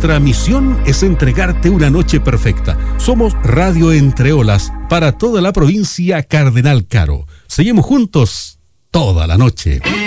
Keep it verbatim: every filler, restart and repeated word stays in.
Nuestra misión es entregarte una noche perfecta. Somos Radio Entre Olas para toda la provincia Cardenal Caro. Seguimos juntos toda la noche.